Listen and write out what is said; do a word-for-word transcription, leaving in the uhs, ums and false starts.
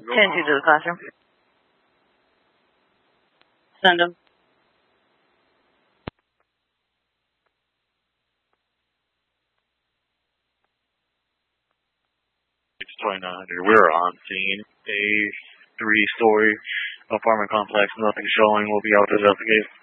Send you to the classroom. Send them. It's twenty-nine hundred. We're on scene. A three-story apartment complex. Nothing showing. We'll be out to investigate.